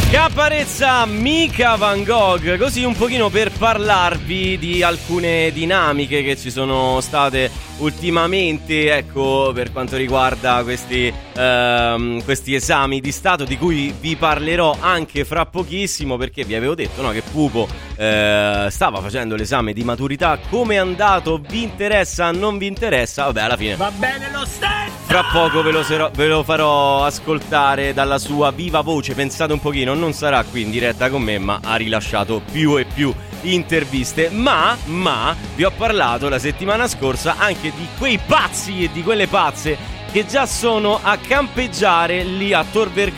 Caparezza, mica Van Gogh, così un pochino per parlarvi di alcune dinamiche che ci sono state ultimamente, ecco, per quanto riguarda questi esami di Stato, di cui vi parlerò anche fra pochissimo, perché vi avevo detto, no, che Pupo stava facendo l'esame di maturità. Come è andato? Vi interessa? Non vi interessa? Vabbè, alla fine va bene lo stesso. Fra poco ve lo farò ascoltare dalla sua viva voce. Pensate un pochino, non sarà qui in diretta con me, ma ha rilasciato più e più interviste. Ma vi ho parlato la settimana scorsa anche di quei pazzi e di quelle pazze che già sono a campeggiare lì a Tor Vergata